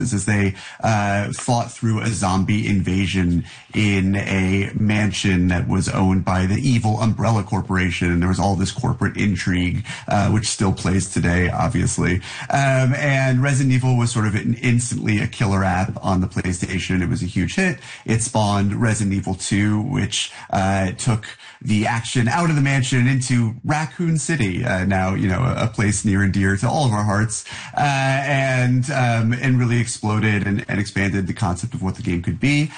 as they fought through a zombie invasion in a mansion that was owned by the evil Umbrella Corporation. And there was all this corporate intrigue, which still plays today, obviously. And Resident Evil was sort of instantly a killer app on the PlayStation. It was a huge hit. It spawned Resident Evil 2, which took the action out of the mansion into Raccoon City, now, you know, a place near and dear to all of our hearts, and really exploded and expanded the concept of what the game could be,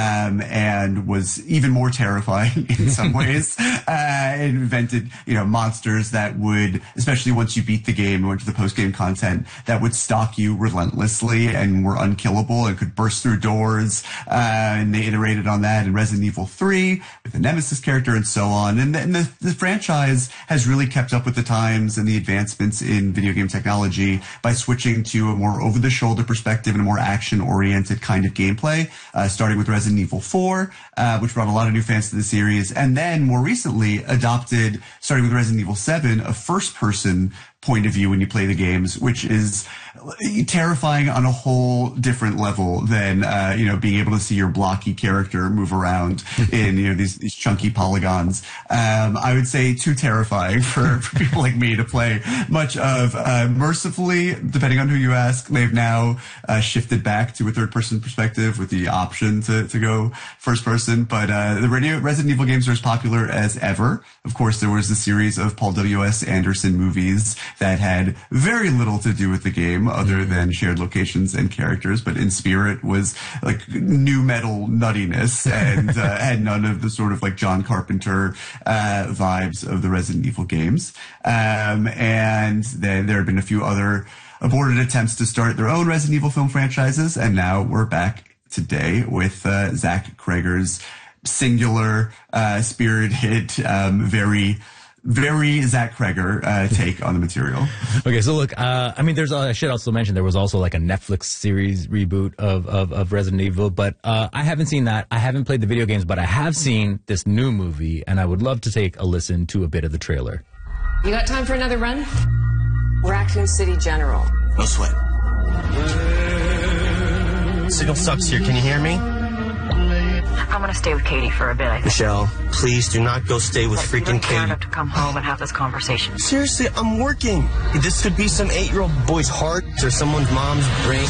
and was even more terrifying in some ways. It invented, you know, monsters that would, especially once you beat the game and went to the post-game content, that would stalk you relentlessly and were unkillable and could burst through doors, and they iterated on that in Resident Evil 3 with the Nemesis character and so on. And the franchise has really kept up with the times and the advancements in video game technology by switching to a more over-the-shoulder perspective and a more action-oriented kind of gameplay, starting with Resident Evil 4, which brought a lot of new fans to the series, and then more recently adopted, starting with Resident Evil 7, a first-person point of view when you play the games, which is terrifying on a whole different level than, you know, being able to see your blocky character move around in, you know, these chunky polygons. I would say too terrifying for people like me to play much of. Mercifully, depending on who you ask, they've now shifted back to a third-person perspective with the option to go first-person. But the Resident Evil games are as popular as ever. Of course, there was the series of Paul W.S. Anderson movies that had very little to do with the game other than shared locations and characters, but in spirit was like new metal nuttiness and had none of the sort of like John Carpenter vibes of the Resident Evil games. And then there have been a few other aborted attempts to start their own Resident Evil film franchises, and now we're back today with Zach Cregger's singular, spirited, very Zach Cregger take on the material. Okay, so look, I mean, I should also mention there was also like a Netflix series reboot of Resident Evil, but I haven't seen that. I haven't played the video games, but I have seen this new movie, and I would love to take a listen to a bit of the trailer. You got time for another run? Raccoon City General. No sweat. Signal sucks here. Can you hear me? I'm gonna stay with Katie for a bit, I think. Michelle, please do not go stay with freaking Katie. Enough to come home and have this conversation. Seriously, I'm working. This could be some 8-year-old boy's heart or someone's mom's brain.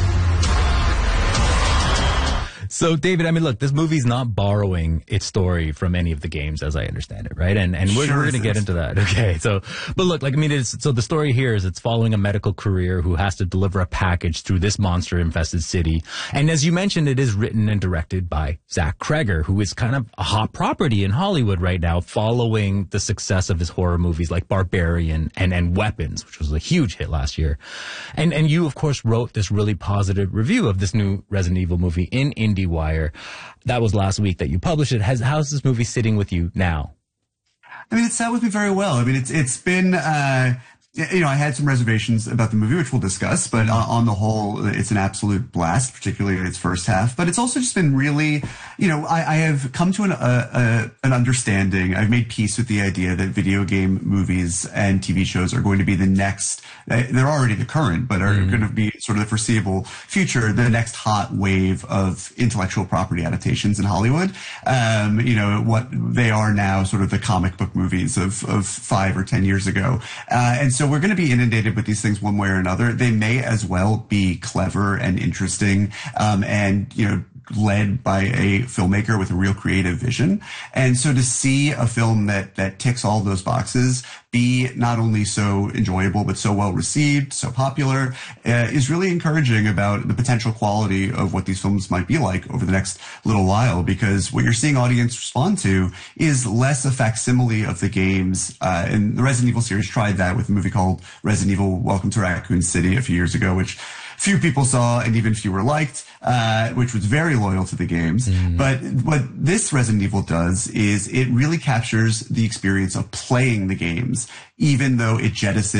So, David, I mean, look, this movie's not borrowing its story from any of the games, as I understand it, right? And we're going to get into that. Okay. So, but look, like, I mean, so the story here is it's following a medical career who has to deliver a package through this monster-infested city. And as you mentioned, it is written and directed by Zach Cregger, who is kind of a hot property in Hollywood right now, following the success of his horror movies like Barbarian and Weapons, which was a huge hit last year. And you, of course, wrote this really positive review of this new Resident Evil movie in IndieWire. That was last week that you published it. How's this movie sitting with you now? I mean, it sat with me very well. I mean, it's been, you know, I had some reservations about the movie, which we'll discuss, but on the whole, it's an absolute blast, particularly in its first half. But it's also just been really, you know, I have come to an understanding. I've made peace with the idea that video game movies and TV shows are going to be the next, they're already the current, but are going to be sort of the foreseeable future, the next hot wave of intellectual property adaptations in Hollywood. You know, what they are now sort of the comic book movies of 5 or 10 years ago. And so we're going to be inundated with these things one way or another. They may as well be clever and interesting, and, you know, led by a filmmaker with a real creative vision. And so to see a film that ticks all those boxes be not only so enjoyable, but so well received, so popular, is really encouraging about the potential quality of what these films might be like over the next little while, because what you're seeing audience respond to is less a facsimile of the games. And the Resident Evil series tried that with a movie called Resident Evil Welcome to Raccoon City a few years ago, which few people saw and even fewer liked, which was very loyal to the games. But what this Resident Evil does is it really captures the experience of playing the games, even though it jettisons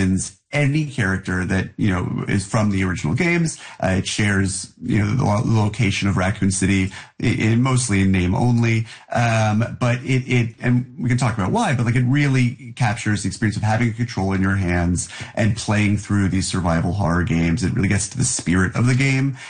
any character that, is from the original games. It shares, the location of Raccoon City, mostly in name only. But it, and we can talk about why, but like it really captures the experience of having a controller in your hands and playing through these survival horror games. It really gets to the spirit of the game.